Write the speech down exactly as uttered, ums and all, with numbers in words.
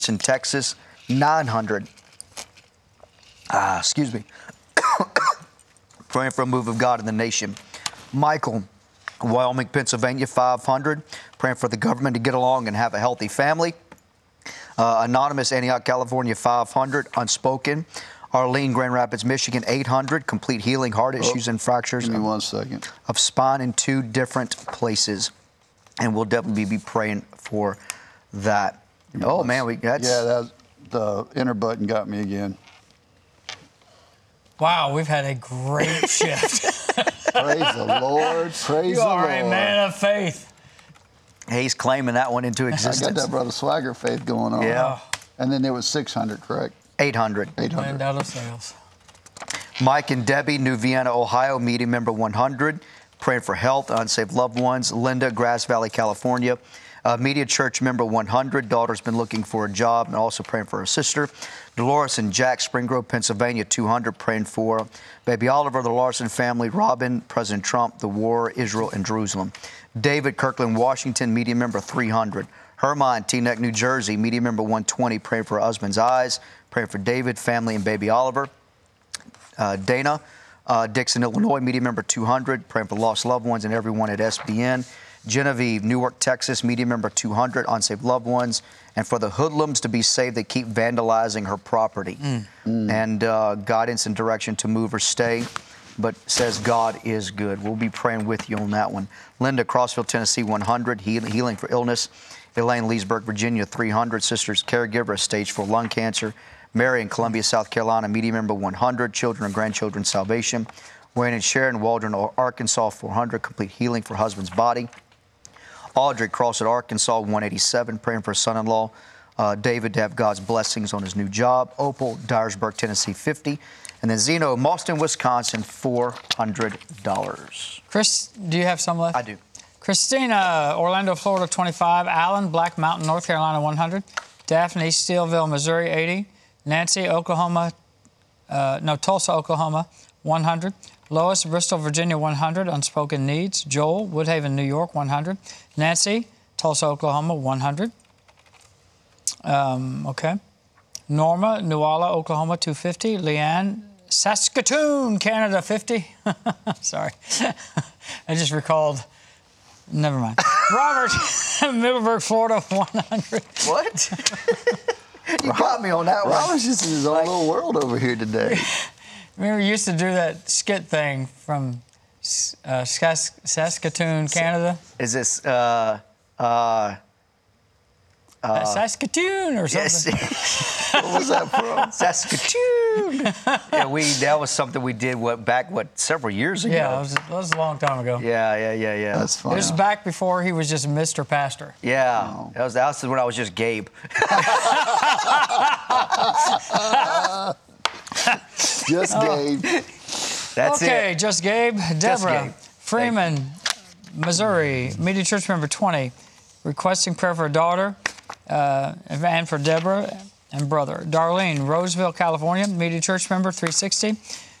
in Texas, nine hundred. Ah, excuse me. Praying for a move of God in the nation. Michael, Wyoming, Pennsylvania, five hundred. Praying for the government to get along and have a healthy family. Uh, Anonymous, Antioch, California, five hundred. Unspoken. Arlene, Grand Rapids, Michigan, eight hundred. Complete healing, heart issues oh, and fractures. Give me of, one second. Of spine in two different places. And we'll definitely be praying for that. Oh, man, we got... Yeah, that, the enter button got me again. Wow, we've had a great shift. Praise the Lord. Praise you the are Lord. a man of faith. He's claiming that one into existence. I got that Brother Swagger faith going on. Yeah. And then there was six hundred, correct? eight hundred. eight hundred. Land out of sales. Mike and Debbie, New Vienna, Ohio, meeting member one hundred. Praying for health, unsaved loved ones. Linda, Grass Valley, California. Uh, Media Church member one hundred. Daughter's been looking for a job and also praying for her sister. Dolores and Jack, Spring Grove, Pennsylvania, two hundred. Praying for baby Oliver, the Larson family. Robin, President Trump, the war, Israel, and Jerusalem. David, Kirkland, Washington, media member three hundred. Hermine, Teaneck, New Jersey, media member one twenty. Praying for her husband's eyes. Praying for David, family, and baby Oliver. Uh, Dana, uh, Dixon, Illinois, media member two hundred. Praying for lost loved ones and everyone at S B N. Genevieve, Newark, Texas, media member two hundred, unsaved loved ones, and for the hoodlums to be saved that keep vandalizing her property. Mm. Mm. And uh, guidance and direction to move or stay, but says God is good. We'll be praying with you on that one. Linda, Crossville, Tennessee, one hundred, heal, healing for illness. Elaine, Leesburg, Virginia, three hundred, sisters caregiver, stage four lung cancer. Mary in Columbia, South Carolina, media member one hundred, children and grandchildren salvation. Wayne and Sharon, Waldron, Arkansas, four hundred, complete healing for husband's body. Audrey, Crossett, Arkansas, one eighty-seven, praying for son-in-law uh, David to have God's blessings on his new job. Opal, Dyersburg, Tennessee, fifty. And then Zeno, Mauston, Wisconsin, four hundred dollars. Chris, do you have some left? I do. Christina, Orlando, Florida, twenty-five. Alan, Black Mountain, North Carolina, one hundred. Daphne, Steelville, Missouri, eighty. Nancy, Oklahoma, uh, no, Tulsa, Oklahoma, one hundred. Lois, Bristol, Virginia, one hundred. Unspoken needs. Joel, Woodhaven, New York, one hundred. Nancy, Tulsa, Oklahoma, one hundred. Um, okay. Norma, Nuala, Oklahoma, two hundred fifty. Leanne, Saskatoon, Canada, fifty. Sorry. I just recalled. Never mind. Robert, Middleburg, Florida, one hundred. What? You got me on that one. Robert's just in his own little world over here today. Remember, we used to do that skit thing from uh, Sask- Saskatoon, Canada? Is this, uh, uh, uh, Saskatoon or something? Yes. What was that from? Saskatoon. Yeah, we, that was something we did what, back, what, several years ago. Yeah, it was, that was a long time ago. Yeah, yeah, yeah, yeah. That's fun. It was back before he was just Mister Pastor. Yeah, Oh. that was, that was when I was just Gabe. Just Gabe. That's okay, it. just Gabe. Deborah, Gabe. Freeman, Missouri, Media Church member twenty, requesting prayer for a daughter uh, and for Deborah and brother. Darlene, Roseville, California, Media Church member three sixty.